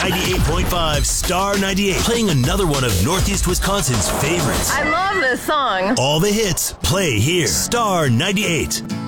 98.5 Star 98, playing another one of Northeast Wisconsin's favorites. I love this song. All the hits play here. Star 98.